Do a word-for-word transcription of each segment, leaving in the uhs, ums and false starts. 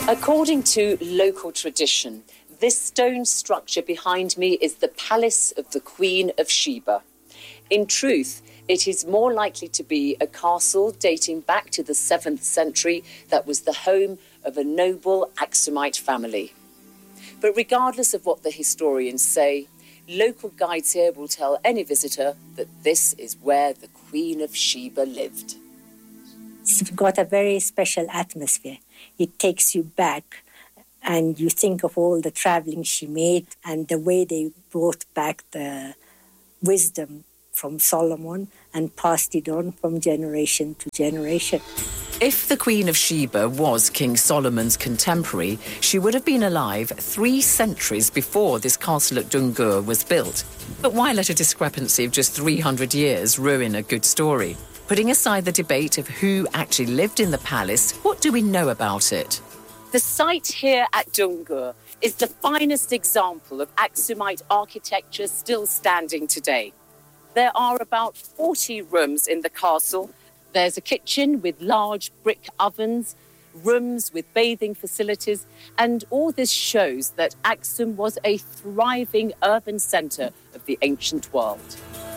According to local tradition, this stone structure behind me is the palace of the Queen of Sheba. In truth, it is more likely to be a castle dating back to the seventh century that was the home of a noble Aksumite family. But regardless of what the historians say, local guides here will tell any visitor that this is where the Queen of Sheba lived. It's got a very special atmosphere. It takes you back and you think of all the traveling she made and the way they brought back the wisdom from Solomon and passed it on from generation to generation. If the Queen of Sheba was King Solomon's contemporary, she would have been alive three centuries before this castle at Dungur was built. But why let a discrepancy of just three hundred years ruin a good story? Putting aside the debate of who actually lived in the palace, what do we know about it? The site here at Dungur is the finest example of Aksumite architecture still standing today. There are about forty rooms in the castle. There's a kitchen with large brick ovens, rooms with bathing facilities, and all this shows that Aksum was a thriving urban centre of the ancient world.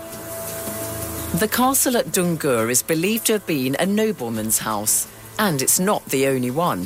The castle at Dungur is believed to have been a nobleman's house, and it's not the only one.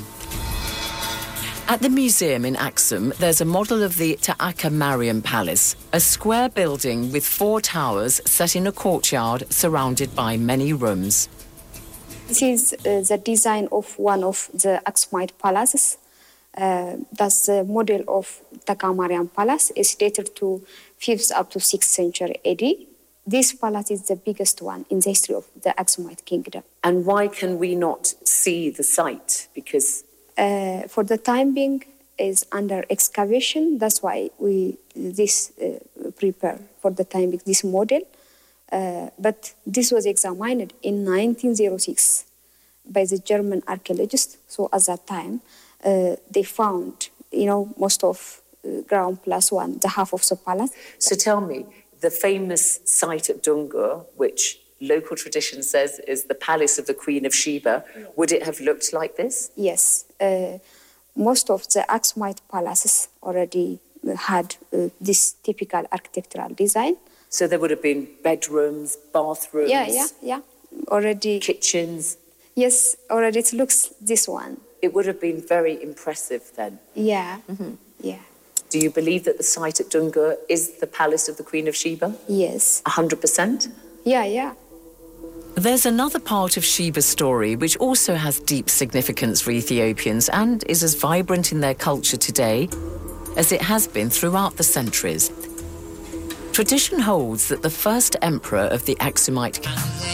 At the museum in Aksum, there's a model of the Ta'aka Mariam Palace, a square building with four towers set in a courtyard surrounded by many rooms. This is uh, the design of one of the Aksumite palaces. Uh, that's the model of Ta'aka Mariam Palace. It's dated to fifth up to sixth century A D. This palace is the biggest one in the history of the Aksumite kingdom. And why can we not see the site? Because uh, for the time being is under excavation. That's why we this uh, prepare for the time being this model. Uh, but this was examined in nineteen oh six by the German archaeologists. So at that time, uh, they found, you know, most of uh, ground plus one, the half of the palace. So tell me, the famous site at Dungur, which local tradition says is the palace of the Queen of Sheba, would it have looked like this? Yes. Uh, most of the Aksumite palaces already had uh, this typical architectural design. So there would have been bedrooms, bathrooms... Yeah, yeah, yeah. Already... Kitchens... Yes, already it looks this one. It would have been very impressive then. Yeah, mm-hmm. yeah. Do you believe that the site at Dungur is the palace of the Queen of Sheba? Yes. A hundred percent? Yeah, yeah. There's another part of Sheba's story which also has deep significance for Ethiopians and is as vibrant in their culture today as it has been throughout the centuries. Tradition holds that the first emperor of the Aksumite